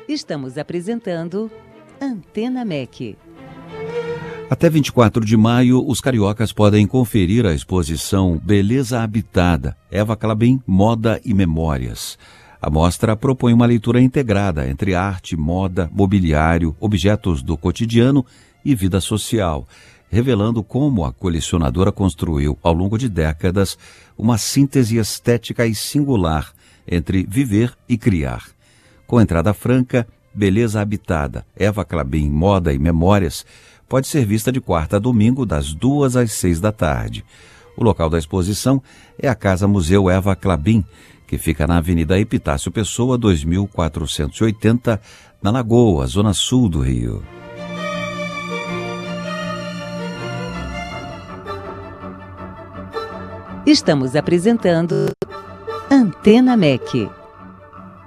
Estamos apresentando Antena MEC. Até 24 de maio, os cariocas podem conferir a exposição Beleza Habitada, Eva Klabin, Moda e Memórias. A mostra propõe uma leitura integrada entre arte, moda, mobiliário, objetos do cotidiano e vida social, revelando como a colecionadora construiu, ao longo de décadas, uma síntese estética e singular entre viver e criar. Com entrada franca, Beleza Habitada, Eva Klabin, Moda e Memórias, pode ser vista de quarta a domingo, das 2 às 6 da tarde. O local da exposição é a Casa Museu Eva Klabin, que fica na Avenida Epitácio Pessoa, 2480, na Lagoa, zona sul do Rio. Estamos apresentando Antena MEC.